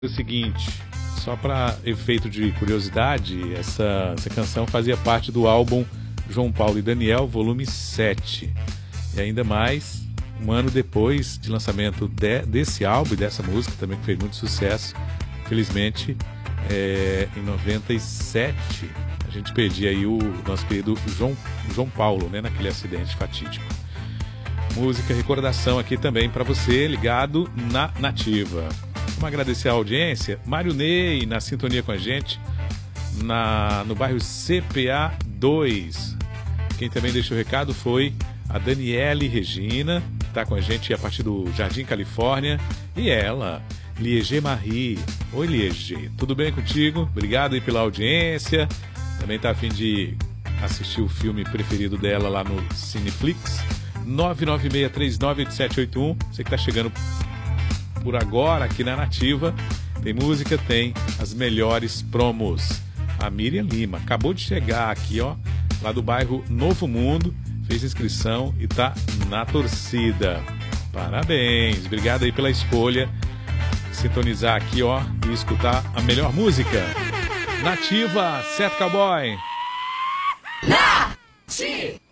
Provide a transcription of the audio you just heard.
O seguinte, só para efeito de curiosidade, essa canção fazia parte do álbum João Paulo e Daniel, volume 7. E ainda mais, um ano depois de lançamento desse álbum e dessa música, também que fez muito sucesso, felizmente, em 97, a gente perdia aí o nosso querido João Paulo, né, naquele acidente fatídico. Música, recordação aqui também para você, ligado na Nativa. Vamos agradecer a audiência. Mário Ney, na sintonia com a gente, no bairro CPA 2. Quem também deixou o recado foi a Daniele Regina, que está com a gente a partir do Jardim Califórnia. E ela, Liege Marie. Oi, Liege, tudo bem contigo? Obrigado aí pela audiência. Também está a fim de assistir o filme preferido dela lá no Cineflix. 996398781. Você que está chegando por agora aqui na Nativa, tem música, tem as melhores promos. A Miriam Lima acabou de chegar aqui, ó, lá do bairro Novo Mundo, fez inscrição e tá na torcida. Parabéns, obrigado aí pela escolha. Sintonizar aqui, ó, e escutar a melhor música. Nativa, certo, cowboy? Nativa!